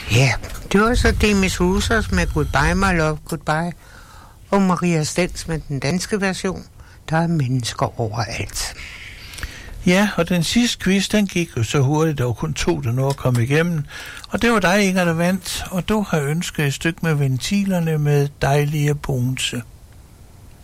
Ja, det var så Demis Roussos med Goodbye My Love, Goodbye, og Maria Stens med den danske version. Der er mennesker overalt. Ja, og den sidste quiz, den gik jo så hurtigt, der var kun 2, der nåede at komme igennem. Og det var dig, Inger, der vandt, og du har ønsket et stykke med ventilerne med Dejlige Bonse.